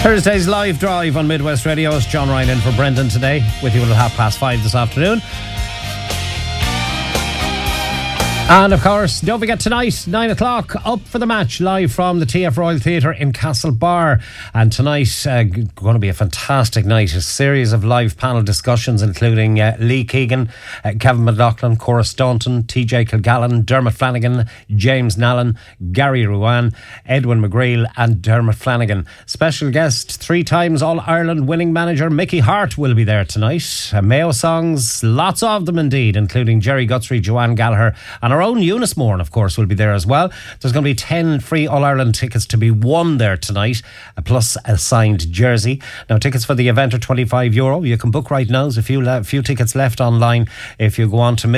Thursday's live drive on Midwest Radio. It's John Ryan in for Brendan today, with you until 5:30 this afternoon. And of course, don't forget tonight, 9 o'clock, Up for the Match, live from the TF Royal Theatre in Castlebar. And tonight, going to be a fantastic night. A series of live panel discussions, including Lee Keegan, Kevin McLaughlin, Cora Staunton, TJ Kilgallen, Dermot Flanagan, James Nallen, Gary Ruan, Edwin McGreal and Dermot Flanagan. Special guest, 3 times All-Ireland winning manager Mickey Hart will be there tonight. Mayo songs, lots of them indeed, including Jerry Guthrie, Joanne Gallagher, and our own Eunice Moore, of course, will be there as well. There's going to be 10 free All-Ireland tickets to be won there tonight, plus a signed jersey. Now, tickets for the event are €25. You can book right now. There's a few tickets left online if you go on to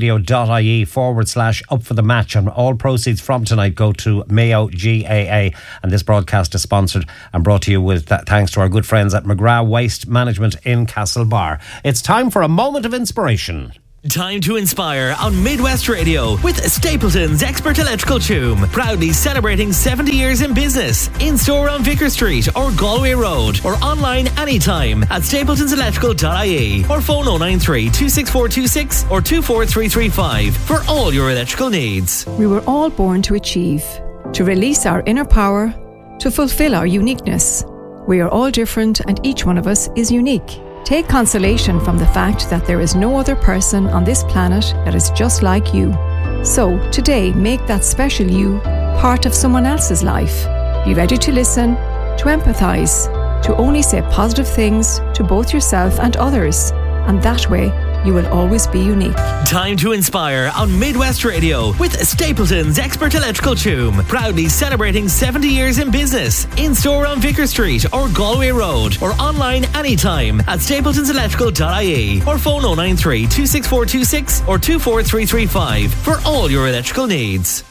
midwestradio.ie/up for the match, and all proceeds from tonight go to Mayo GAA. And this broadcast is sponsored and brought to you with thanks to our good friends at McGrath Waste Management in Castlebar. It's time for a moment of inspiration. Time to inspire on Midwest Radio with Stapleton's Expert Electrical Choom. Proudly celebrating 70 years in business. In store on Vicar Street or Galway Road, or online anytime at stapletonselectrical.ie, or phone 093 26426 or 24335 for all your electrical needs. We were all born to achieve, to release our inner power, to fulfill our uniqueness. We are all different and each one of us is unique. Take consolation from the fact that there is no other person on this planet that is just like you. So, today, make that special you part of someone else's life. Be ready to listen, to empathise, to only say positive things to both yourself and others. And that way, you will always be unique. Time to inspire on Midwest Radio with Stapleton's Expert Electrical Choom. Proudly celebrating 70 years in business. In store on Vicar Street or Galway Road, or online anytime at stapletonselectrical.ie, or phone 093 26426 or 24335 for all your electrical needs.